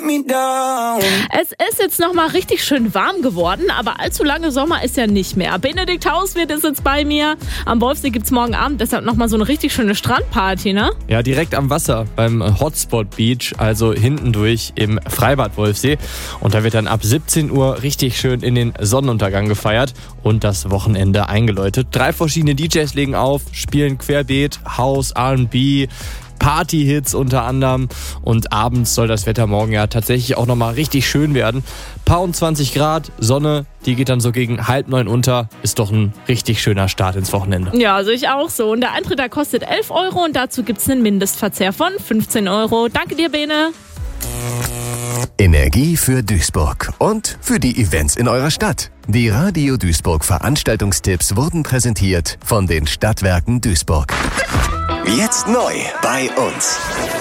let me down. Es ist jetzt nochmal richtig schön warm geworden, aber allzu lange Sommer ist ja nicht mehr. Benedikt Hauswirt ist jetzt bei mir. Am Wolfsee gibt's morgen Abend deshalb nochmal so eine richtig schöne Strandparty, ne? Ja, direkt am Wasser beim Hotspot Beach, also hinten durch im Freibad Wolfsee. Und da wird dann ab 17 Uhr richtig schön in den Sonnenuntergang gefeiert und das Wochenende eingeläutet. 3 verschiedene DJs legen auf, spielen querbeet, House, R&B, Party-Hits unter anderem. Und abends soll das Wetter morgen ja tatsächlich auch nochmal richtig schön werden. Paar und 20 Grad, Sonne, die geht dann so gegen 8:30 unter. Ist doch ein richtig schöner Start ins Wochenende. Ja, also ich auch so. Und der Eintritt, da kostet 11 Euro und dazu gibt's einen Mindestverzehr von 15 Euro. Danke dir, Bene. Energie für Duisburg und für die Events in eurer Stadt. Die Radio Duisburg Veranstaltungstipps wurden präsentiert von den Stadtwerken Duisburg. Jetzt neu bei uns.